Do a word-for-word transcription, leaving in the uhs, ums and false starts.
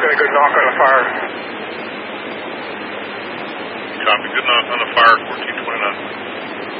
got a good knock on the fire. Copy. Good knock on the fire, fourteen twenty-nine.